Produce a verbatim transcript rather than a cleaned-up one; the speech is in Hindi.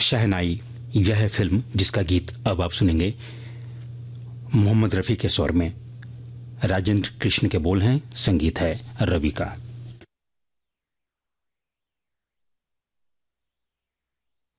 शहनाई, यह है फिल्म जिसका गीत अब आप सुनेंगे मोहम्मद रफ़ी के स्वर में। राजेंद्र कृष्ण के बोल हैं, संगीत है रवि का।